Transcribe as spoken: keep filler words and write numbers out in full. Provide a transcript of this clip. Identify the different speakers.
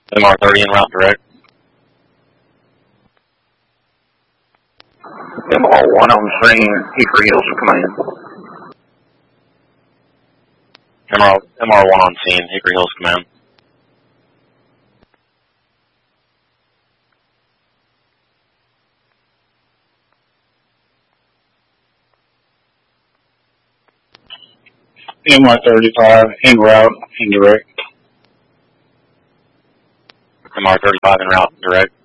Speaker 1: M R thirty en route direct.
Speaker 2: M R one on scene, Hickory Hills Command.
Speaker 1: M R, M R one on scene, Hickory Hills Command.
Speaker 3: M R thirty-five en route and direct.
Speaker 1: M R thirty-five en route direct.